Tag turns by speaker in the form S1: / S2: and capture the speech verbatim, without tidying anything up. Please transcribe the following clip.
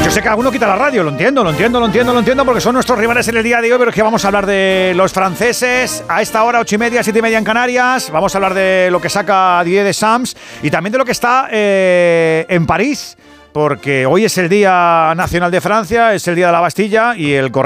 S1: Yo sé que alguno quita la radio, lo entiendo, lo entiendo, lo entiendo, lo entiendo, porque son nuestros rivales en el día de hoy, pero es que vamos a hablar de los franceses a esta hora, ocho y media, siete y media en Canarias. Vamos a hablar de lo que saca Didier Deschamps y también de lo que está eh, en París, porque hoy es el Día Nacional de Francia, es el Día de la Bastilla y el